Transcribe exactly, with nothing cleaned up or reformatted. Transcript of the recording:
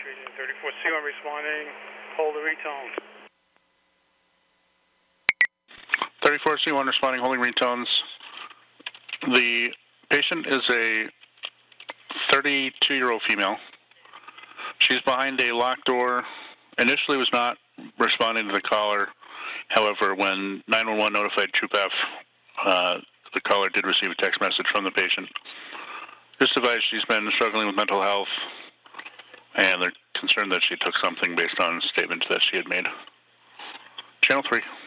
thirty-four C one responding, hold the retone. thirty-four C one responding, holding retones. The patient is a thirty-two-year-old female. She's behind a locked door. Initially was not responding to the caller. However, when nine one one notified Troop F, uh, the caller did receive a text message from the patient. Just advised she's been struggling with mental health, and they're concerned that she took something based on statements that she had made. Channel three.